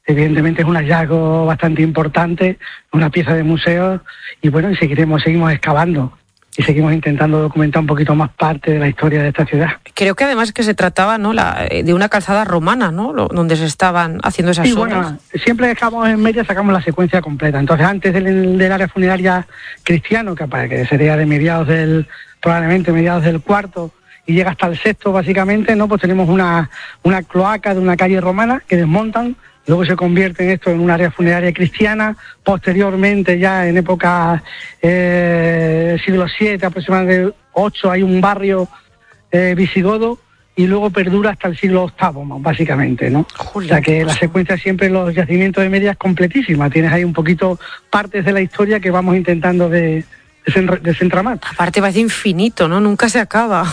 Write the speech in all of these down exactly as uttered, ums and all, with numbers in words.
evidentemente es un hallazgo bastante importante, una pieza de museo, y bueno, y seguiremos, seguimos excavando. Y seguimos intentando documentar un poquito más parte de la historia de esta ciudad. Creo que además que se trataba, ¿no?, la, de una calzada romana, ¿no?, Lo, donde se estaban haciendo esas sí, obras. Bueno, siempre que estamos en media sacamos la secuencia completa. Entonces, antes del, del área funeraria cristiano, que, que sería de mediados del, probablemente mediados del cuarto, y llega hasta el sexto, básicamente, ¿no?, pues tenemos una, una cloaca de una calle romana que desmontan. Luego se convierte en esto en un área funeraria cristiana. Posteriormente, ya en época eh, siglo siete, aproximadamente ocho, hay un barrio eh, visigodo, y luego perdura hasta el siglo octavo, básicamente, ¿no? Julia, o sea que la secuencia siempre en los yacimientos de media es completísima. Tienes ahí un poquito partes de la historia que vamos intentando de, de desentramar. Aparte parece infinito, ¿no? Nunca se acaba.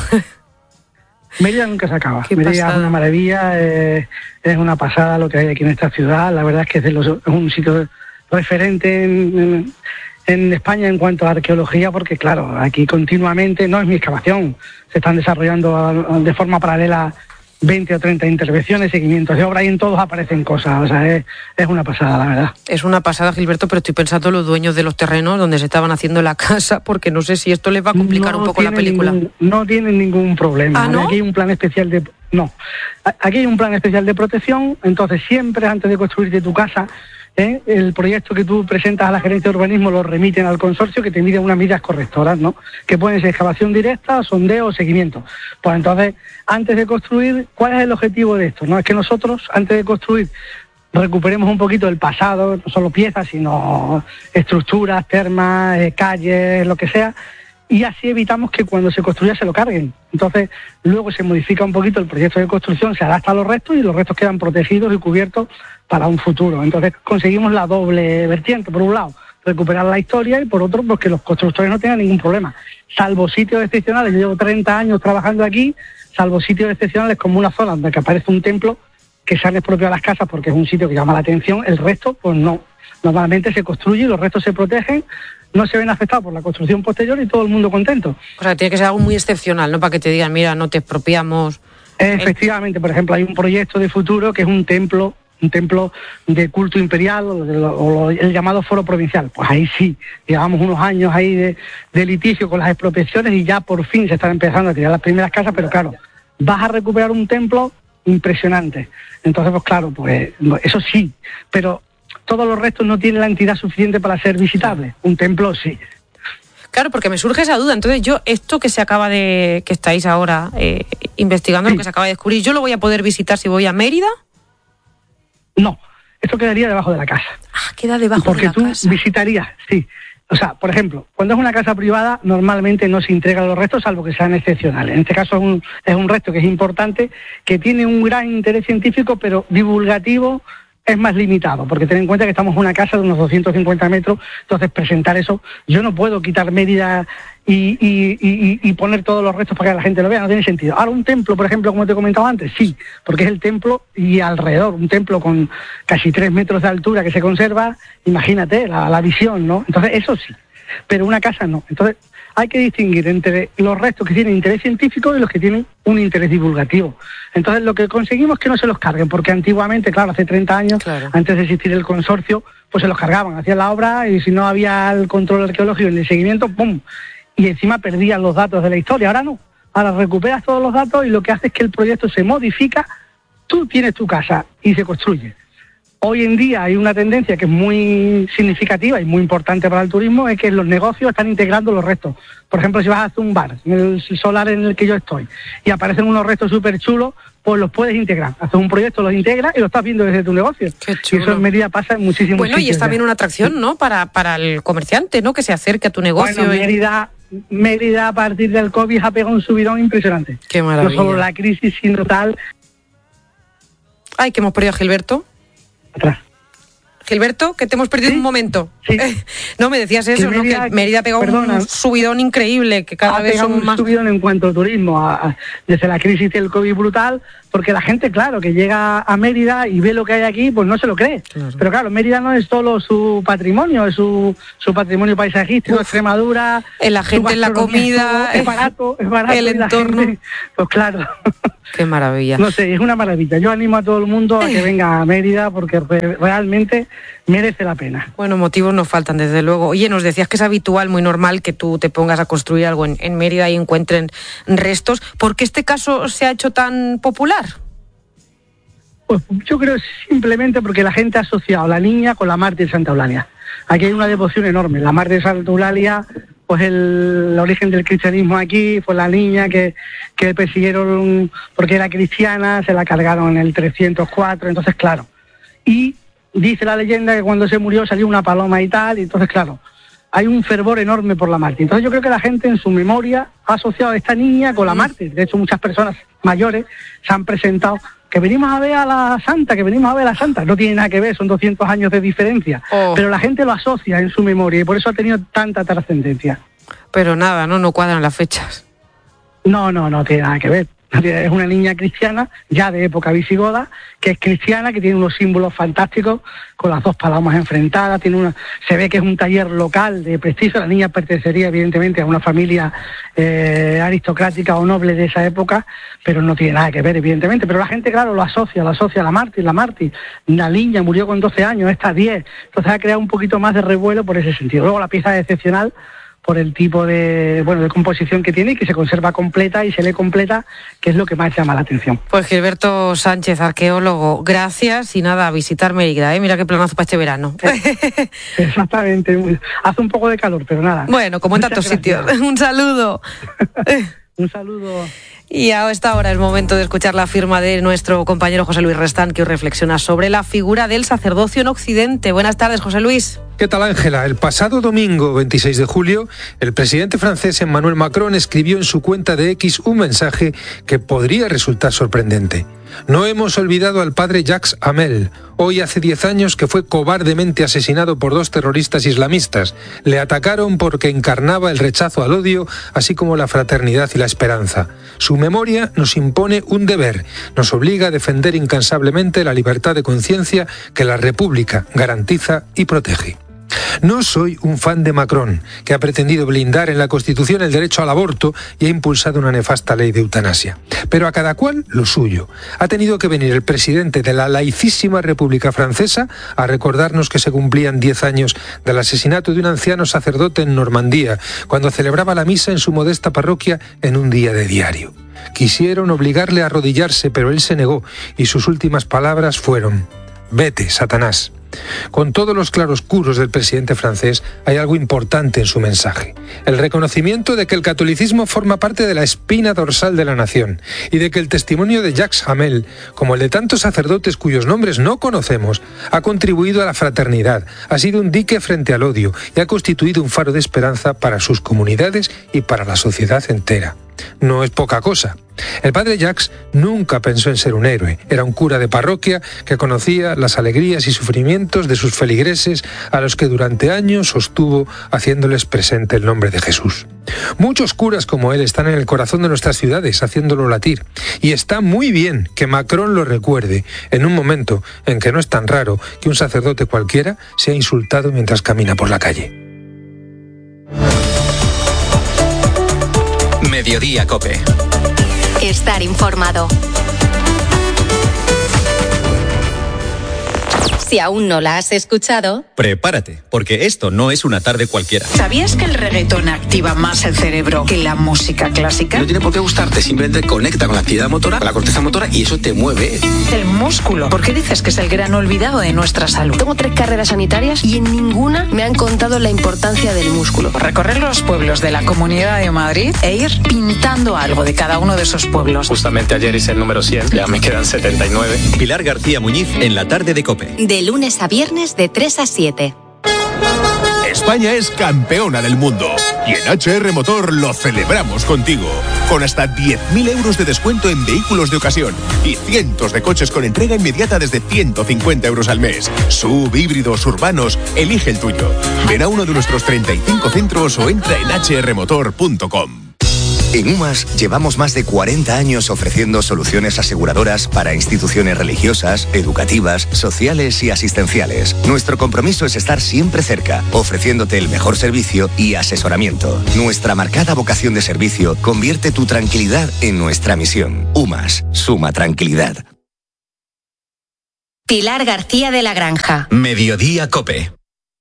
Mérida nunca se acaba. Mérida es una maravilla, eh, es una pasada lo que hay aquí en esta ciudad. La verdad es que es, de los, es un sitio referente en, en, en España en cuanto a arqueología, porque claro, aquí continuamente, no es mi excavación, se están desarrollando de forma paralela veinte o treinta intervenciones, seguimientos de obra, y en todos aparecen cosas. O sea, es, es una pasada, la verdad. Es una pasada, Gilberto, pero estoy pensando en los dueños de los terrenos donde se estaban haciendo la casa, porque no sé si esto les va a complicar no un poco la película. Ningún, no tienen ningún problema. ¿Ah, no? Aquí hay un plan especial de... No, aquí hay un plan especial de protección. Entonces siempre antes de construirte tu casa, ¿eh?, el proyecto que tú presentas a la gerencia de urbanismo lo remiten al consorcio, que te mide unas medidas correctoras, ¿no?, que pueden ser excavación directa, sondeo o seguimiento. Pues entonces, antes de construir, ¿cuál es el objetivo de esto? No es que nosotros, antes de construir, recuperemos un poquito del pasado, no solo piezas, sino estructuras, termas, eh, calles, lo que sea, y así evitamos que cuando se construya se lo carguen. Entonces, luego se modifica un poquito el proyecto de construcción, se adapta a los restos, y los restos quedan protegidos y cubiertos para un futuro. Entonces conseguimos la doble vertiente: por un lado, recuperar la historia, y por otro, pues que los constructores no tengan ningún problema. Salvo sitios excepcionales, yo llevo treinta años trabajando aquí, salvo sitios excepcionales como una zona donde aparece un templo que se han expropiado las casas porque es un sitio que llama la atención, el resto, pues no. Normalmente se construye y los restos se protegen, no se ven afectados por la construcción posterior, y todo el mundo contento. O sea, tiene que ser algo muy excepcional, ¿no?, para que te digan, mira, no te expropiamos. Efectivamente, por ejemplo, hay un proyecto de futuro que es un templo, un templo de culto imperial, o, de, o el llamado foro provincial. Pues ahí sí, llevamos unos años ahí de, de litigio con las expropiaciones, y ya por fin se están empezando a tirar las primeras casas, pero claro, vas a recuperar un templo impresionante. Entonces, pues claro, pues eso sí, pero todos los restos no tienen la entidad suficiente para ser visitables. Un templo sí. Claro, porque me surge esa duda. Entonces yo, esto que se acaba de, que estáis ahora eh, investigando, sí, lo que se acaba de descubrir, ¿yo lo voy a poder visitar si voy a Mérida? No, esto quedaría debajo de la casa. Ah, queda debajo porque de la casa. Porque tú visitarías, sí. O sea, por ejemplo, cuando es una casa privada, normalmente no se entregan los restos, salvo que sean excepcionales. En este caso es un, es un resto que es importante, que tiene un gran interés científico, pero divulgativo es más limitado, porque ten en cuenta que estamos en una casa de unos doscientos cincuenta metros, entonces presentar eso, yo no puedo quitar Mérida y, y, y, y poner todos los restos para que la gente lo vea, no tiene sentido. Ahora un templo, por ejemplo, como te comentaba antes, sí, porque es el templo y alrededor, un templo con casi tres metros de altura que se conserva, imagínate la, la visión, ¿no? Entonces eso sí, pero una casa no. Entonces hay que distinguir entre los restos que tienen interés científico y los que tienen un interés divulgativo. Entonces lo que conseguimos es que no se los carguen, porque antiguamente, claro, hace treinta años, claro, antes de existir el consorcio, pues se los cargaban, hacían la obra, y si no había el control arqueológico y el seguimiento, ¡pum!, y encima perdían los datos de la historia. Ahora no, ahora recuperas todos los datos, y lo que hace es que el proyecto se modifica, tú tienes tu casa y se construye. Hoy en día hay una tendencia que es muy significativa y muy importante para el turismo, es que los negocios están integrando los restos. Por ejemplo, si vas a hacer un bar, en el solar en el que yo estoy, y aparecen unos restos súper chulos, pues los puedes integrar. Haces un proyecto, los integras y lo estás viendo desde tu negocio. Qué chulo. Y eso en Mérida pasa en muchísimos Bueno, sitios. Y es también ya una atracción, ¿no?, para, para el comerciante, ¿no?, que se acerque a tu negocio. Bueno, Mérida, Mérida a partir del COVID ha pegado un subidón impresionante. Qué maravilla. No solo la crisis, sino tal... Ay, que hemos perdido a Gilberto. Atrás. Gilberto, que te hemos perdido ¿Sí? un momento. Sí. No, me decías eso, que Mérida, ¿no?, que Mérida ha pegado perdona, un subidón increíble, que cada ha vez pegado somos un más... subidón en cuanto al turismo. A, a, desde la crisis del COVID brutal, porque la gente, claro, que llega a Mérida y ve lo que hay aquí, pues no se lo cree. Claro. Pero claro, Mérida no es solo su patrimonio, es su, su patrimonio paisajístico, Uf, Extremadura... La gente en la comida... Es barato, es barato. El entorno. Gente, pues claro. Qué maravilla. No sé, es una maravilla. Yo animo a todo el mundo a que venga a Mérida porque re- realmente merece la pena. Bueno, motivos nos faltan, desde luego. Oye, nos decías que es habitual, muy normal, que tú te pongas a construir algo en, en Mérida y encuentren restos. ¿Por qué este caso se ha hecho tan popular? Pues yo creo simplemente porque la gente ha asociado a la niña con la mártir Santa Eulalia. Aquí hay una devoción enorme. La mártir Santa Eulalia, pues el, el origen del cristianismo aquí, fue la niña que, que persiguieron porque era cristiana, se la cargaron en el trescientos cuatro, entonces claro. Y dice la leyenda que cuando se murió salió una paloma y tal, y entonces claro, hay un fervor enorme por la mártir. Entonces yo creo que la gente en su memoria ha asociado a esta niña con la mártir. De hecho, muchas personas mayores se han presentado que venimos a ver a la santa, que venimos a ver a la santa. No tiene nada que ver, son doscientos años de diferencia. Oh. Pero la gente lo asocia en su memoria y por eso ha tenido tanta trascendencia. Pero nada, ¿no? No cuadran las fechas. No, no, no tiene nada que ver. Es una niña cristiana, ya de época visigoda, que es cristiana, que tiene unos símbolos fantásticos, con las dos palomas enfrentadas, tiene una, se ve que es un taller local de prestigio. La niña pertenecería evidentemente a una familia eh, aristocrática o noble de esa época, pero no tiene nada que ver, evidentemente. Pero la gente, claro, lo asocia, lo asocia a la mártir, la mártir. La niña murió con doce años, esta diez. Entonces ha creado un poquito más de revuelo por ese sentido. Luego la pieza es excepcional por el tipo de bueno de composición que tiene y que se conserva completa y se lee completa, que es lo que más llama la atención. Pues Gilberto Sánchez, arqueólogo, gracias y nada, a visitar Mérida, ¿eh? Mira qué planazo para este verano. Exactamente, hace un poco de calor, pero nada. Bueno, como en tantos sitios. Un saludo. Un saludo. Y a esta hora es momento de escuchar la firma de nuestro compañero José Luis Restán, que hoy reflexiona sobre la figura del sacerdocio en Occidente. Buenas tardes, José Luis. ¿Qué tal, Ángela? El pasado domingo veintiséis de julio, el presidente francés Emmanuel Macron escribió en su cuenta de X un mensaje que podría resultar sorprendente. No hemos olvidado al padre Jacques Hamel. Hoy hace diez años que fue cobardemente asesinado por dos terroristas islamistas. Le atacaron porque encarnaba el rechazo al odio, así como la fraternidad y la esperanza. Su memoria nos impone un deber. Nos obliga a defender incansablemente la libertad de conciencia que la República garantiza y protege. No soy un fan de Macron, que ha pretendido blindar en la Constitución el derecho al aborto y ha impulsado una nefasta ley de eutanasia. Pero a cada cual lo suyo. Ha tenido que venir el presidente de la laicísima República Francesa a recordarnos que se cumplían diez años del asesinato de un anciano sacerdote en Normandía, cuando celebraba la misa en su modesta parroquia en un día de diario. Quisieron obligarle a arrodillarse, pero él se negó y sus últimas palabras fueron: «Vete, Satanás». Con todos los claroscuros del presidente francés, hay algo importante en su mensaje: el reconocimiento de que el catolicismo forma parte de la espina dorsal de la nación y de que el testimonio de Jacques Hamel, como el de tantos sacerdotes cuyos nombres no conocemos, ha contribuido a la fraternidad, ha sido un dique frente al odio y ha constituido un faro de esperanza para sus comunidades y para la sociedad entera. No es poca cosa. El padre Jacques nunca pensó en ser un héroe. Era un cura de parroquia que conocía las alegrías y sufrimientos de sus feligreses, a los que durante años sostuvo haciéndoles presente el nombre de Jesús. Muchos curas como él están en el corazón de nuestras ciudades, haciéndolo latir. Y está muy bien que Macron lo recuerde en un momento en que no es tan raro que un sacerdote cualquiera sea insultado mientras camina por la calle. Mediodía COPE. Estar informado. Si aún no la has escuchado, prepárate, porque esto no es una tarde cualquiera. ¿Sabías que el reggaetón activa más el cerebro que la música clásica? No tiene por qué gustarte, simplemente conecta con la actividad motora, con la corteza motora, y eso te mueve. El músculo. ¿Por qué dices que es el gran olvidado de nuestra salud? Tengo tres carreras sanitarias y en ninguna me han contado la importancia del músculo. Recorrer los pueblos de la Comunidad de Madrid e ir pintando algo de cada uno de esos pueblos. Justamente ayer hice el número cien, ya me quedan setenta y nueve. Pilar García Muñiz en la tarde de COPE. De lunes a viernes de tres a siete. España es campeona del mundo y en H R Motor lo celebramos contigo, con hasta diez mil euros de descuento en vehículos de ocasión y cientos de coches con entrega inmediata desde ciento cincuenta euros al mes. Sub, híbridos, urbanos, elige el tuyo. Ven a uno de nuestros treinta y cinco centros o entra en h r motor punto com. En UMAS llevamos más de cuarenta años ofreciendo soluciones aseguradoras para instituciones religiosas, educativas, sociales y asistenciales. Nuestro compromiso es estar siempre cerca, ofreciéndote el mejor servicio y asesoramiento. Nuestra marcada vocación de servicio convierte tu tranquilidad en nuestra misión. UMAS, suma tranquilidad. Pilar García de la Granja. Mediodía COPE.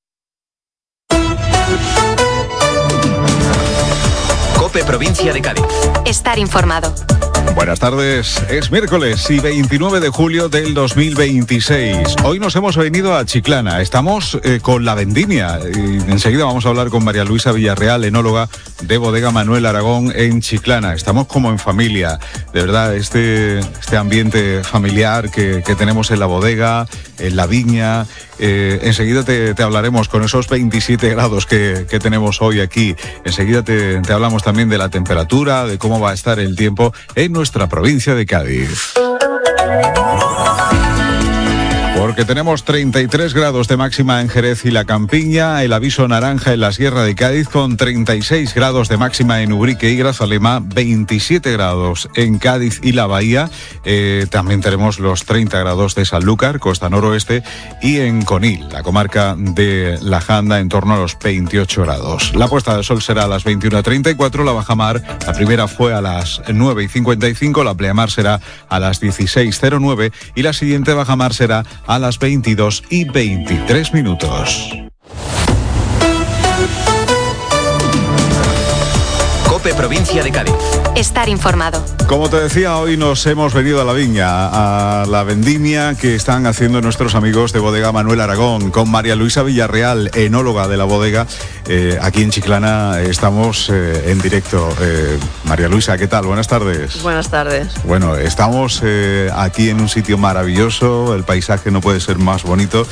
COPE Provincia de Cádiz. Estar informado. Buenas tardes, es miércoles y veintinueve de julio del dos mil veintiséis. Hoy nos hemos venido a Chiclana, estamos eh, con la vendimia y enseguida vamos a hablar con María Luisa Villarreal, enóloga de Bodega Manuel Aragón en Chiclana. Estamos como en familia, de verdad, este, este ambiente familiar que, que tenemos en la bodega, en la viña. Eh, enseguida te, te hablaremos con esos veintisiete grados que, que tenemos hoy aquí. Enseguida te, te hablamos también de la temperatura, de cómo va a estar el tiempo en nuestra provincia de Cádiz. Porque tenemos treinta y tres grados de máxima en Jerez y La Campiña, el aviso naranja en la Sierra de Cádiz con treinta y seis grados de máxima en Ubrique y Grazalema, veintisiete grados en Cádiz y La Bahía, eh, también tenemos los treinta grados de Sanlúcar, costa noroeste, y en Conil, la comarca de La Janda, en torno a los veintiocho grados. La puesta de sol será a las veintiuna treinta y cuatro, la bajamar, la primera fue a las nueve y cincuenta y cinco, la pleamar será a las dieciséis cero nueve y la siguiente bajamar será a las veintidós y veintitrés minutos. COPE Provincia de Cádiz. Estar informado. Como te decía, hoy nos hemos venido a la viña, a la vendimia que están haciendo nuestros amigos de Bodega Manuel Aragón, con María Luisa Villarreal, enóloga de la bodega. Eh, aquí en Chiclana estamos eh, en directo. Eh, María Luisa, ¿qué tal? Buenas tardes. Buenas tardes. Bueno, estamos eh, aquí en un sitio maravilloso, el paisaje no puede ser más bonito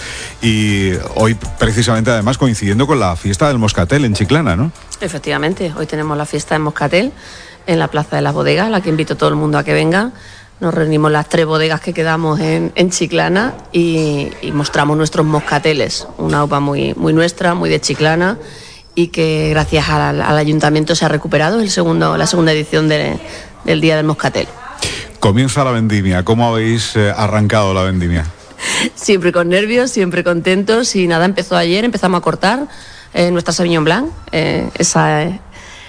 y hoy precisamente además coincidiendo con la fiesta del Moscatel en Chiclana, ¿no? Efectivamente, hoy tenemos la fiesta del Moscatel en la Plaza de las Bodegas, a la que invito a todo el mundo a que venga. Nos reunimos las tres bodegas que quedamos en, en Chiclana y, y mostramos nuestros moscateles, una uva muy, muy nuestra, muy de Chiclana y que gracias al, al ayuntamiento se ha recuperado el segundo, la segunda edición de, del Día del Moscatel. Comienza la vendimia, ¿cómo habéis eh, arrancado la vendimia? Siempre con nervios, siempre contentos y nada, empezó ayer, empezamos a cortar eh, nuestra Sauvignon Blanc, eh, esa... Eh,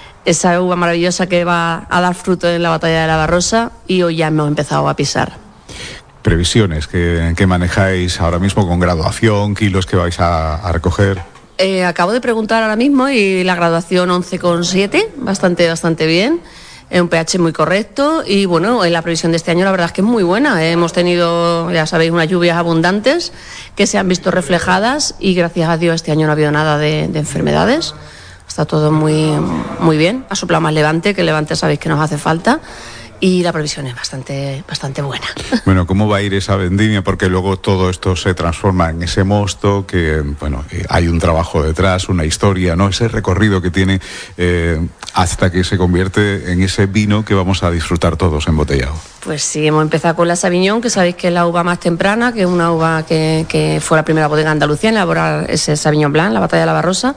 esa uva maravillosa que va a dar fruto en la batalla de la Barrosa y hoy ya hemos empezado a pisar. Previsiones que, que manejáis ahora mismo con graduación, kilos que vais a, a recoger. Eh, acabo de preguntar ahora mismo y la graduación once coma siete, bastante, bastante bien. Es un pH muy correcto y bueno, en la previsión de este año la verdad es que es muy buena. Hemos tenido, ya sabéis, unas lluvias abundantes que se han visto reflejadas y gracias a Dios este año no ha habido nada de, de enfermedades. Está todo muy, muy bien, ha soplado más levante, que el levante sabéis que nos hace falta y la previsión es bastante, bastante buena. Bueno, ¿cómo va a ir esa vendimia? Porque luego todo esto se transforma en ese mosto, que bueno, hay un trabajo detrás, una historia, ¿no? Ese recorrido que tiene eh, hasta que se convierte en ese vino que vamos a disfrutar todos embotellado. Pues sí, hemos empezado con la Sauvignon, que sabéis que es la uva más temprana, que es una uva que, que fue la primera bodega de Andalucía en elaborar ese Sauvignon Blanc, la batalla de la Barrosa.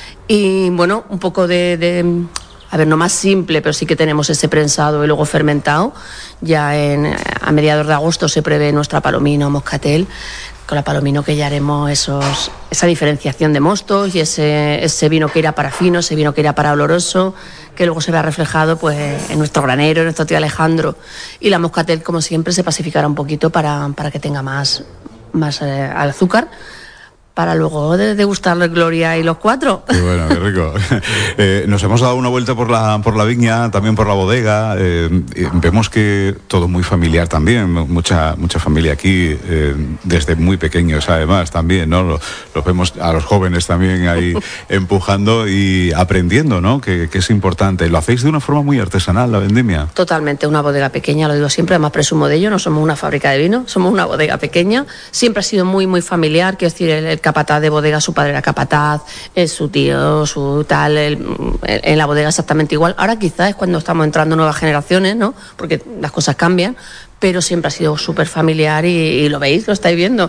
Y bueno, un poco de, de, a ver, no más simple, pero sí que tenemos ese prensado y luego fermentado. Ya en, a mediados de agosto se prevé nuestra Palomino Moscatel, con la Palomino que ya haremos esos, esa diferenciación de mostos y ese, ese vino que irá para fino, ese vino que irá para oloroso, que luego se vea reflejado pues en nuestro granero, en nuestro tío Alejandro. Y la Moscatel, como siempre, se pacificará un poquito para, para que tenga más, más eh, azúcar, para luego degustarle Gloria y los cuatro. Qué bueno, qué rico. eh, nos hemos dado una vuelta por la por la viña, también por la bodega. Eh, vemos que todo muy familiar también, mucha mucha familia aquí, eh, desde muy pequeños además también, ¿no? Los lo vemos a los jóvenes también ahí empujando y aprendiendo, ¿no? Que, que es importante. Lo hacéis de una forma muy artesanal, la vendimia. Totalmente, una bodega pequeña, lo digo siempre, además presumo de ello, no somos una fábrica de vino, somos una bodega pequeña. Siempre ha sido muy, muy familiar, quiero decir, el, el capataz de bodega, su padre era capataz, eh, su tío, su tal, el, en la bodega exactamente igual. Ahora quizás es cuando estamos entrando nuevas generaciones, ¿no? Porque las cosas cambian, pero siempre ha sido súper familiar y, y lo veis, lo estáis viendo.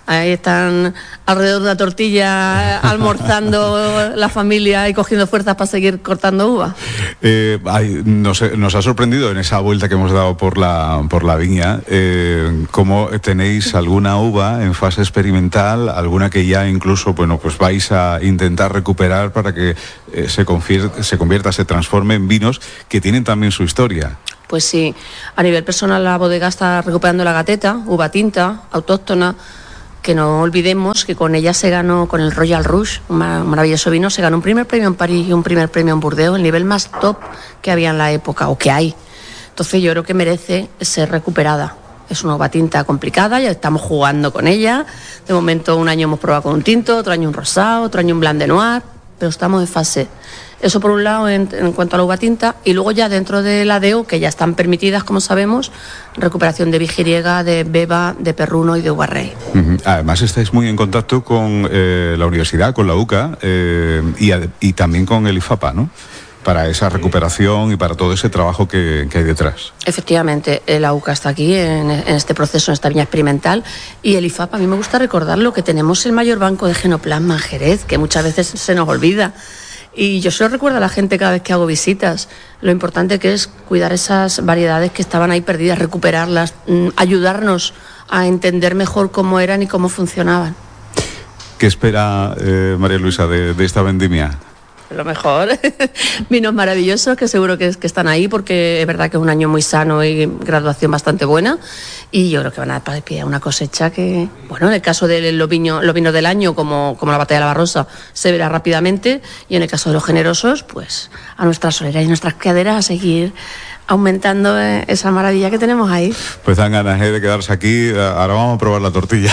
Ahí están alrededor de la tortilla almorzando la familia y cogiendo fuerzas para seguir cortando uva. Eh, ay, nos, nos ha sorprendido en esa vuelta que hemos dado por la, por la viña, eh, cómo tenéis alguna uva en fase experimental, alguna que ya incluso, bueno, pues vais a intentar recuperar para que eh, se, convier- se convierta, se transforme en vinos que tienen también su historia. Pues sí, a nivel personal la bodega está recuperando la gateta, uva tinta, autóctona, que no olvidemos que con ella se ganó, con el Royal Rouge, un maravilloso vino, se ganó un primer premio en París y un primer premio en Burdeos, el nivel más top que había en la época, o que hay. Entonces yo creo que merece ser recuperada. Es una uva tinta complicada, ya estamos jugando con ella. De momento un año hemos probado con un tinto, otro año un rosado, otro año un blanc de noir, pero estamos en fase. Eso por un lado en, en cuanto a la uva tinta, y luego ya dentro de la D O, que ya están permitidas, como sabemos, recuperación de vigiriega, de beba, de perruno y de uva rey. Uh-huh. Además estáis muy en contacto con eh, la universidad, con la U C A eh, y, y también con el IFAPA, ¿no? Para esa recuperación y para todo ese trabajo que, que hay detrás. Efectivamente, la U C A está aquí en, en este proceso, en esta viña experimental, y el IFAPA, a mí me gusta recordarlo, que tenemos el mayor banco de genoplasma en Jerez, que muchas veces se nos olvida. Y yo se lo recuerdo a la gente cada vez que hago visitas, lo importante que es cuidar esas variedades que estaban ahí perdidas, recuperarlas, ayudarnos a entender mejor cómo eran y cómo funcionaban. ¿Qué espera eh, María Luisa de, de esta vendimia? Lo mejor, vinos maravillosos que seguro que, que están ahí, porque es verdad que es un año muy sano y graduación bastante buena, y yo creo que van a dar para pie a una cosecha que, bueno, en el caso de los vinos, los vinos del año, como, como la Batalla de la Barrosa, se verá rápidamente, y en el caso de los generosos, pues a nuestras soleras y nuestras criaderas a seguir aumentando esa maravilla que tenemos ahí. Pues dan ganas eh, de quedarse aquí. Ahora vamos a probar la tortilla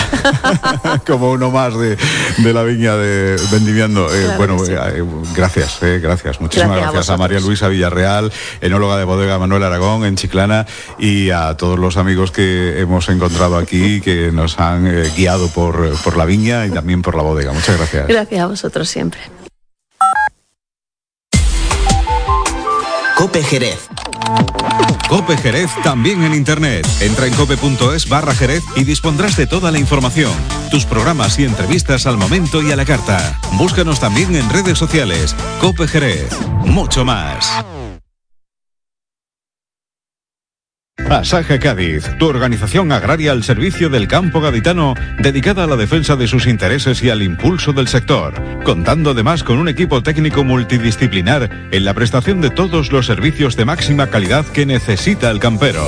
como uno más de, de la viña de Vendimiando. Eh, claro, bueno, sí. eh, gracias, eh, gracias. Muchísimas gracias, gracias a, a María Luisa Villarreal, enóloga de bodega Manuel Aragón en Chiclana, y a todos los amigos que hemos encontrado aquí, que nos han eh, guiado por, por la viña y también por la bodega. Muchas gracias. Gracias a vosotros siempre. Cope Jerez. Cope Jerez también en internet. Entra en cope.es barra Jerez y dispondrás de toda la información, tus programas y entrevistas al momento y a la carta. Búscanos también en redes sociales. Cope Jerez. Mucho más. Asaja Cádiz, tu organización agraria al servicio del campo gaditano, dedicada a la defensa de sus intereses y al impulso del sector, contando además con un equipo técnico multidisciplinar en la prestación de todos los servicios de máxima calidad que necesita el campero.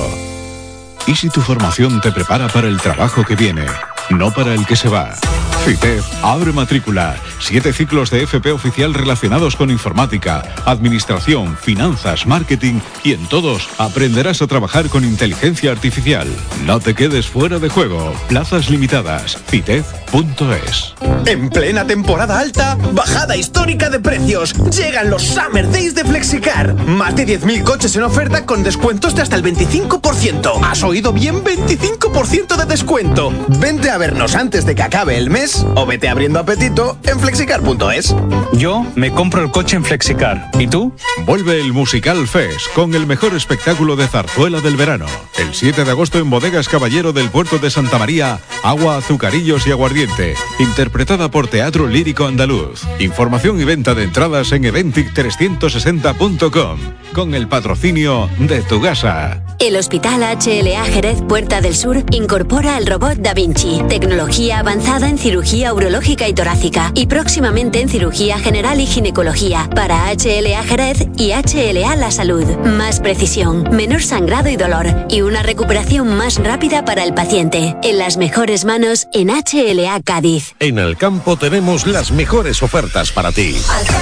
¿Y si tu formación te prepara para el trabajo que viene, no para el que se va? FITEF abre matrícula. Siete ciclos de F P oficial relacionados con informática, administración, finanzas, marketing, y en todos aprenderás a trabajar con inteligencia artificial. No te quedes fuera de juego. Plazas limitadas. fitef punto es. En plena temporada alta, bajada histórica de precios. Llegan los Summer Days de Flexicar. Más de diez mil coches en oferta con descuentos de hasta el veinticinco por ciento. ¿Has oído bien? veinticinco por ciento de descuento. Vente a vernos antes de que acabe el mes o vete abriendo apetito en flexicar punto es. Yo me compro el coche en Flexicar. ¿Y tú? Vuelve el Musical Fest con el mejor espectáculo de zarzuela del verano. El siete de agosto en Bodegas Caballero del Puerto de Santa María, Agua, Azucarillos y Aguardiente. Interpretada por Teatro Lírico Andaluz. Información y venta de entradas en eventic trescientos sesenta punto com. Con el patrocinio de Tugasa. El Hospital H L A Jerez Puerta del Sur incorpora el robot Da Vinci, tecnología avanzada en cirugía urológica y torácica, y próximamente en cirugía general y ginecología, para H L A Jerez y H L A La Salud. Más precisión, menor sangrado y dolor, y una recuperación más rápida para el paciente. En las mejores manos en H L A Cádiz. En Alcampo tenemos las mejores ofertas para ti.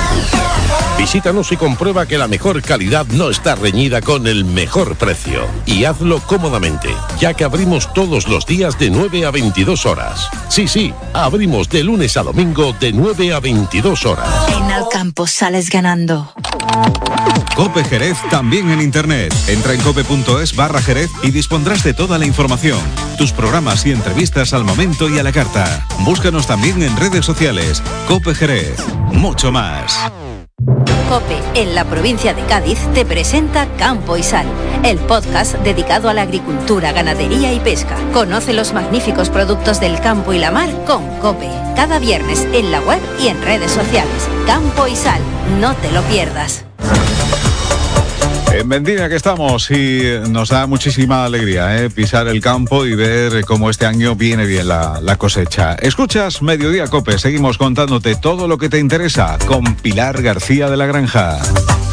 Visítanos y comprueba que la mejor calidad no está reñida con el mejor precio. Y hazlo cómodamente, ya que abrimos todos los días de nueve a veintidós horas. Sí, sí, abrimos de lunes a domingo de nueve a veintidós horas. En Alcampo sales ganando. Cope Jerez también en internet. Entra en cope.es barra Jerez y dispondrás de toda la información, tus programas y entrevistas al momento y a la carta. Búscanos también en redes sociales. Cope Jerez. Mucho más. COPE, en la provincia de Cádiz, te presenta Campo y Sal, el podcast dedicado a la agricultura, ganadería y pesca. Conoce los magníficos productos del campo y la mar con COPE. Cada viernes en la web y en redes sociales. Campo y Sal, no te lo pierdas. En Vendimia que estamos y nos da muchísima alegría ¿eh? pisar el campo y ver cómo este año viene bien la, la cosecha. Escuchas Mediodía Cope, seguimos contándote todo lo que te interesa con Pilar García de la Granja.